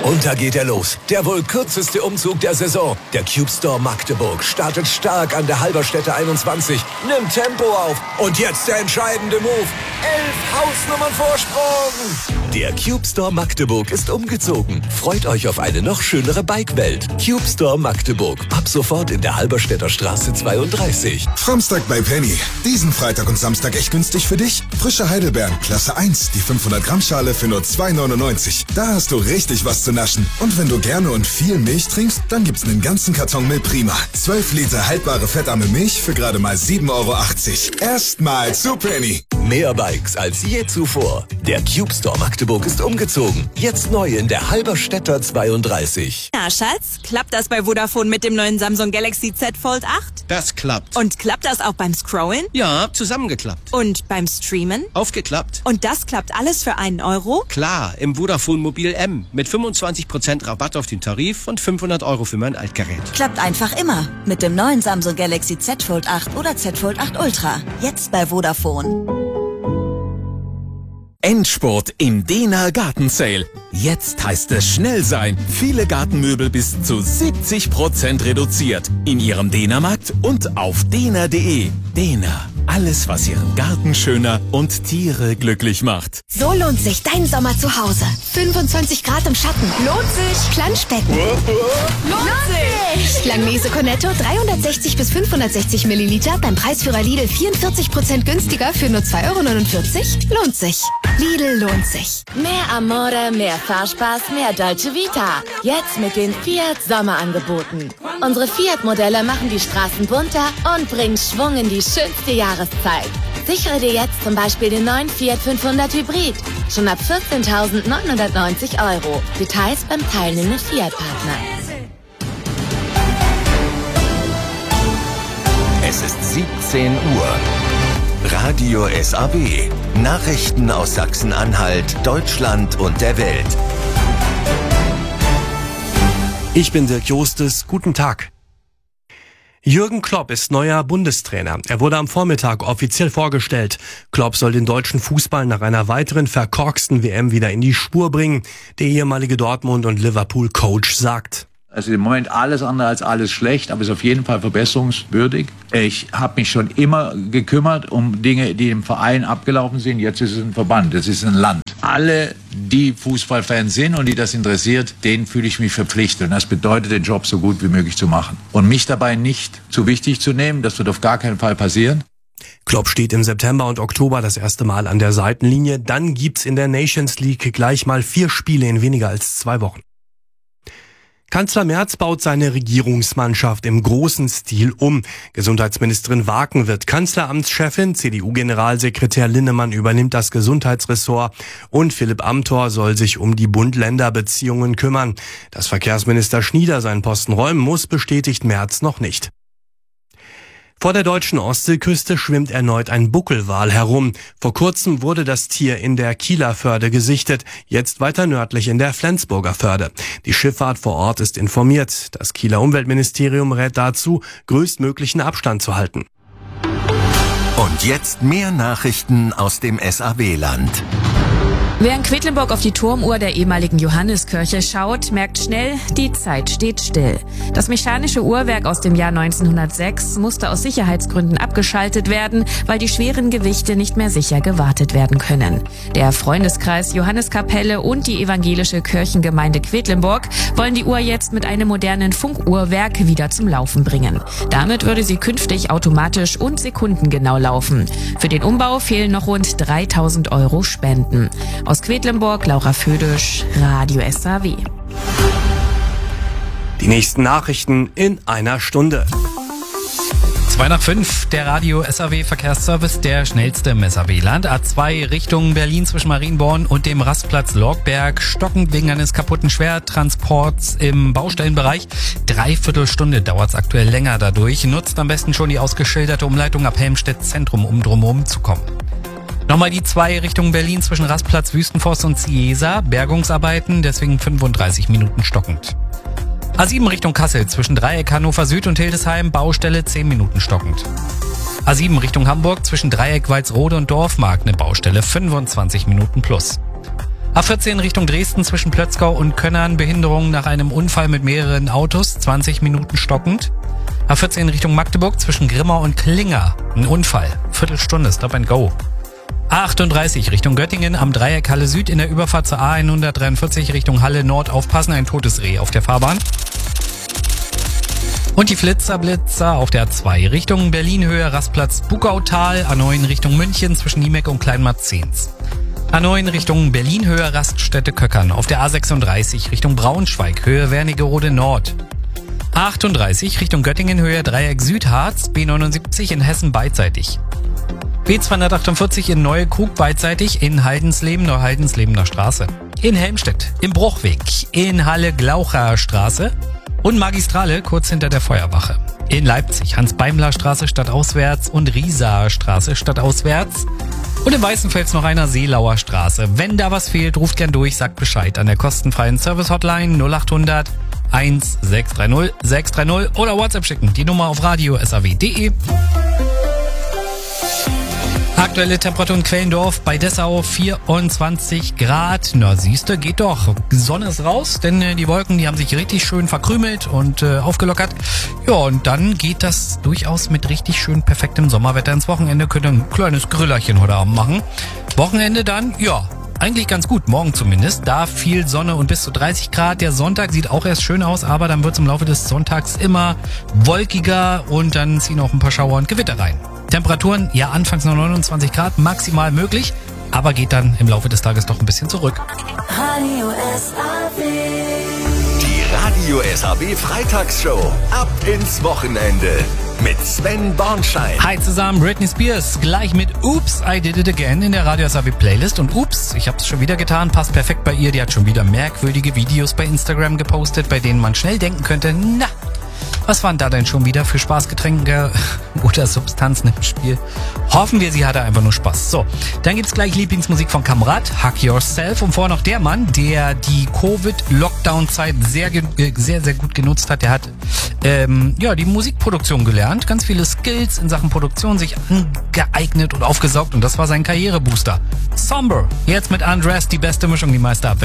Und da geht er los. Der wohl kürzeste Umzug der Saison. Der Cube Store Magdeburg startet stark an der Halberstädter 21, nimmt Tempo auf. Und jetzt der entscheidende Move. 11 Hausnummern Vorsprung. Der Cube Store Magdeburg ist umgezogen. Freut euch auf eine noch schönere Bike-Welt. Cube Store Magdeburg. Ab sofort in der Halberstädter Straße 32. Samstag bei Penny. Diesen Freitag und Samstag echt günstig für dich? Frische Heidelbeeren, Klasse 1, die 500 Gramm Schale für nur 2,99. Da hast du richtig was zu naschen. Und wenn du gerne und viel Milch trinkst, dann gibt's einen ganzen Karton Milch Prima. 12 Liter haltbare fettarme Milch für gerade mal 7,80 Euro. Erstmal zu Penny. Mehr Bikes als je zuvor. Der Cube Store Magdeburg ist umgezogen. Jetzt neu in der Halberstädter 32. Na, Schatz, klappt das bei Vodafone mit dem neuen Samsung Galaxy Z Fold 8? Das klappt. Und klappt das auch beim Scrollen? Ja, zusammengeklappt. Und beim Streamen? Aufgeklappt. Und das klappt alles für 1 Euro? Klar, im Vodafone Mobil M. Mit 25% Rabatt auf den Tarif und 500 Euro für mein Altgerät. Klappt einfach immer. Mit dem neuen Samsung Galaxy Z Fold 8 oder Z Fold 8 Ultra. Jetzt bei Vodafone. Endspurt im Dehner Gartensale. Jetzt heißt es schnell sein. Viele Gartenmöbel bis zu 70% reduziert. In Ihrem Dehnermarkt und auf dehner.de. Dehner. Alles, was Ihren Garten schöner und Tiere glücklich macht. So lohnt sich dein Sommer zu Hause. 25 Grad im Schatten. Lohnt sich. Planschbecken. Lohnt sich. Langnese Cornetto 360 bis 560 Milliliter beim Preisführer Lidl 44% günstiger für nur 2,49 Euro. Lohnt sich. Lidl lohnt sich. Mehr Amore, mehr Fahrspaß, mehr Dolce Vita. Jetzt mit den Fiat Sommerangeboten. Unsere Fiat-Modelle machen die Straßen bunter und bringen Schwung in die schönste Jahreszeit. Sichere dir jetzt zum Beispiel den neuen Fiat 500 Hybrid. Schon ab 14.990 Euro. Details beim teilnehmenden Fiat-Partner. Es ist 17 Uhr. Radio SAW. Nachrichten aus Sachsen-Anhalt, Deutschland und der Welt. Ich bin Dirk Jostes. Guten Tag. Jürgen Klopp ist neuer Bundestrainer. Er wurde am Vormittag offiziell vorgestellt. Klopp soll den deutschen Fußball nach einer weiteren verkorksten WM wieder in die Spur bringen. Der ehemalige Dortmund- und Liverpool-Coach sagt: Also im Moment alles andere als alles schlecht, aber ist auf jeden Fall verbesserungswürdig. Ich habe mich schon immer gekümmert um Dinge, die im Verein abgelaufen sind. Jetzt ist es ein Verband, es ist ein Land. Alle, die Fußballfans sind und die das interessiert, denen fühle ich mich verpflichtet. Und das bedeutet, den Job so gut wie möglich zu machen. Und mich dabei nicht zu wichtig zu nehmen, das wird auf gar keinen Fall passieren. Klopp steht im September und Oktober das erste Mal an der Seitenlinie. Dann gibt's in der Nations League gleich mal 4 Spiele in weniger als 2 Wochen. Kanzler Merz baut seine Regierungsmannschaft im großen Stil um. Gesundheitsministerin Waken wird Kanzleramtschefin, CDU-Generalsekretär Linnemann übernimmt das Gesundheitsressort und Philipp Amthor soll sich um die Bund-Länder-Beziehungen kümmern. Dass Verkehrsminister Schnieder seinen Posten räumen muss, bestätigt Merz noch nicht. Vor der deutschen Ostseeküste schwimmt erneut ein Buckelwal herum. Vor kurzem wurde das Tier in der Kieler Förde gesichtet, jetzt weiter nördlich in der Flensburger Förde. Die Schifffahrt vor Ort ist informiert. Das Kieler Umweltministerium rät dazu, größtmöglichen Abstand zu halten. Und jetzt mehr Nachrichten aus dem SAW-Land. Wer in Quedlinburg auf die Turmuhr der ehemaligen Johanneskirche schaut, merkt schnell, die Zeit steht still. Das mechanische Uhrwerk aus dem Jahr 1906 musste aus Sicherheitsgründen abgeschaltet werden, weil die schweren Gewichte nicht mehr sicher gewartet werden können. Der Freundeskreis Johanneskapelle und die evangelische Kirchengemeinde Quedlinburg wollen die Uhr jetzt mit einem modernen Funkuhrwerk wieder zum Laufen bringen. Damit würde sie künftig automatisch und sekundengenau laufen. Für den Umbau fehlen noch rund 3.000 Euro Spenden. Aus Quedlinburg, Laura Födisch, Radio SAW. Die nächsten Nachrichten in einer Stunde. 2:05, der Radio SAW Verkehrsservice, der schnellste im SAW-Land. A2 Richtung Berlin zwischen Marienborn und dem Rastplatz Lorgberg. Stockend wegen eines kaputten Schwertransports im Baustellenbereich. 3/4 Stunde dauert es aktuell länger dadurch. Nutzt am besten schon die ausgeschilderte Umleitung ab Helmstedt Zentrum, um drumherum zu kommen. Nochmal die 2 Richtung Berlin zwischen Rastplatz Wüstenforst und Ciesa. Bergungsarbeiten, deswegen 35 Minuten stockend. A7 Richtung Kassel zwischen Dreieck Hannover Süd und Hildesheim. Baustelle 10 Minuten stockend. A7 Richtung Hamburg zwischen Dreieck Walsrode und Dorfmark. Eine Baustelle 25 Minuten plus. A14 Richtung Dresden zwischen Plötzkau und Könnern, Behinderung nach einem Unfall mit mehreren Autos, 20 Minuten stockend. A14 Richtung Magdeburg zwischen Grimma und Klinger, ein Unfall, Viertelstunde, Stop and Go. A38 Richtung Göttingen am Dreieck Halle Süd in der Überfahrt zur A143 Richtung Halle Nord aufpassen, ein totes Reh auf der Fahrbahn. Und die Flitzer auf der A2 Richtung Berlin-Höhe, Rastplatz Bugautal, A9 Richtung München zwischen Niemeck und Kleinmarzens. A9 Richtung Berlin-Höhe, Raststätte Köckern. Auf der A36 Richtung Braunschweig, Höhe Wernigerode Nord. A38 Richtung Göttingen, Höhe Dreieck Südharz, B79 in Hessen beidseitig. B248 in Neue Krug beidseitig, in Heidensleben, Neuheidenslebener Straße. In Helmstedt, im Bruchweg, in Halle-Glaucher Straße und Magistrale kurz hinter der Feuerwache. In Leipzig, Hans-Beimler-Straße stadtauswärts und Riesaer Straße stadtauswärts. Und in Weißenfels noch einer Seelauer Straße. Wenn da was fehlt, ruft gern durch, sagt Bescheid an der kostenfreien Service-Hotline 0800 1630 630 oder WhatsApp schicken. Die Nummer auf radio.saw.de. Aktuelle Temperatur in Quellendorf bei Dessau 24 Grad. Na siehste, geht doch. Sonne ist raus, denn die Wolken, die haben sich richtig schön verkrümelt und aufgelockert. Ja, und dann geht das durchaus mit richtig schön perfektem Sommerwetter ins Wochenende. Könnt ihr ein kleines Grillerchen heute Abend machen. Wochenende dann, ja, eigentlich ganz gut, morgen zumindest. Da viel Sonne und bis zu 30 Grad. Der Sonntag sieht auch erst schön aus, aber dann wird es im Laufe des Sonntags immer wolkiger und dann ziehen auch ein paar Schauer und Gewitter rein. Temperaturen, ja, anfangs noch 29 Grad, maximal möglich, aber geht dann im Laufe des Tages doch ein bisschen zurück. Radio SAW. Die Radio SAW Freitagsshow. Ab ins Wochenende. Mit Sven Bornschein. Hi zusammen, Britney Spears. Gleich mit Oops, I Did It Again in der Radio SAW Playlist. Und Oops, ich hab's schon wieder getan, passt perfekt bei ihr. Die hat schon wieder merkwürdige Videos bei Instagram gepostet, bei denen man schnell denken könnte, na, was waren da denn schon wieder für Spaßgetränke oder Substanzen im Spiel? Hoffen wir, sie hatte einfach nur Spaß. So, dann gibt's gleich Lieblingsmusik von Kamrat, Hug Yourself. Und vorher noch der Mann, der die Covid-Lockdown-Zeit sehr gut genutzt hat. Der hat die Musikproduktion gelernt, ganz viele Skills in Sachen Produktion sich angeeignet und aufgesaugt. Und das war sein Karrierebooster. Somber, jetzt mit Undressed, die beste Mischung, die meiste ab.